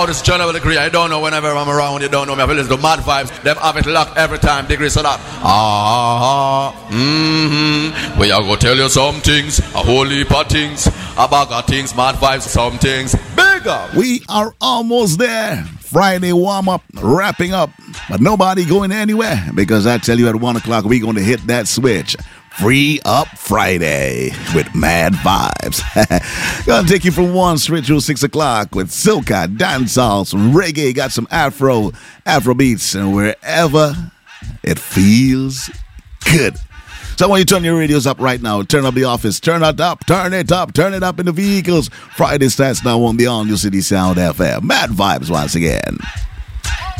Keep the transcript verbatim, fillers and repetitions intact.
Oh, this John will agree. I don't know whenever I'm around, you don't know me. I feel listen to Mad Vibes. Them have it locked every time. Degree so that. Ah, mm-hmm. We are going to tell you some things. A whole heap of things. A bag of things. Mad Vibes, some things. Bigger. We are almost there. Friday warm up, wrapping up. But nobody going anywhere. Because I tell you at one o'clock, we're going to hit that switch. Free Up Friday with Mad Vibes. Gonna take you from one straight through six o'clock with soca, dancehall, some reggae, got some afro, afro beats, and wherever it feels good. So I want you to turn your radios up right now. Turn up the office. Turn it up. Turn it up. Turn it up in the vehicles. Friday starts now on the All New City Sound F M. Mad Vibes once again.